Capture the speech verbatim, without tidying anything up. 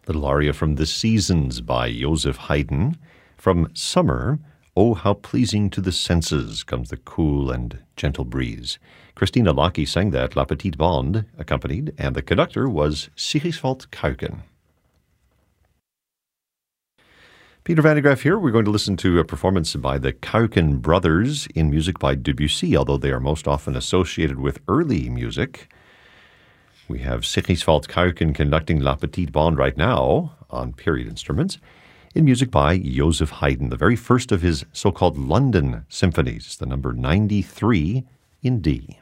Little aria from The Seasons by Joseph Haydn. From Summer, Oh, How Pleasing to the Senses comes the cool and gentle breeze. Christina Locke sang that, La Petite Bande accompanied, and the conductor was Sigiswald Kuiken. Peter Van de Graaff here. We're going to listen to a performance by the Kuiken brothers in music by Debussy, although they are most often associated with early music. We have Sigiswald Kuiken conducting La Petite Bande right now on period instruments in music by Joseph Haydn, the very first of his so-called London symphonies, the number ninety-three in D.